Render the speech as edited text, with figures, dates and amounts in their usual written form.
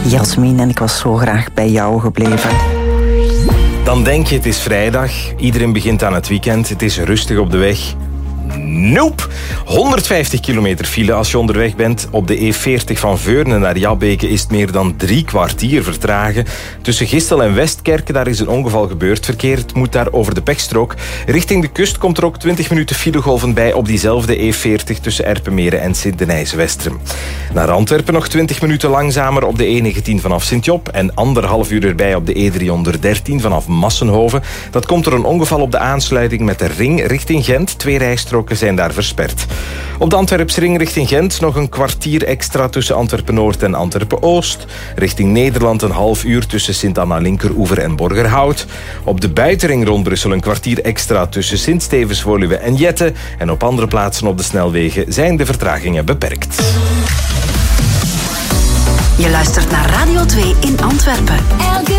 Jasmin, en ik was zo graag bij jou gebleven. Dan denk je het is vrijdag, iedereen begint aan het weekend, het is rustig op de weg. Nope! 150 kilometer file als je onderweg bent. Op de E40 van Veurne naar Jabbeke is het meer dan 3 kwartier vertragen. Tussen Gistel en Westkerken, daar is een ongeval gebeurd. Verkeer moet daar over de pechstrook. Richting de kust komt er ook 20 minuten filegolven bij op diezelfde E40 tussen Erpenmeren en Sint-Denijs-Westrem. Naar Antwerpen nog 20 minuten langzamer op de E19 vanaf Sint-Job en 1,5 uur erbij op de E313 vanaf Massenhoven. Dat komt door een ongeval op de aansluiting met de ring richting Gent. 2 rijstroken zijn daar versperd. Op de Antwerpsring richting Gent nog een kwartier extra tussen Antwerpen-Noord en Antwerpen-Oost. Richting Nederland een half uur tussen Sint-Anna-Linkeroever en Borgerhout. Op de buitenring rond Brussel een kwartier extra tussen Sint-Stevens-Woluwe en Jette. En op andere plaatsen op de snelwegen zijn de vertragingen beperkt. Je luistert naar Radio 2 in Antwerpen.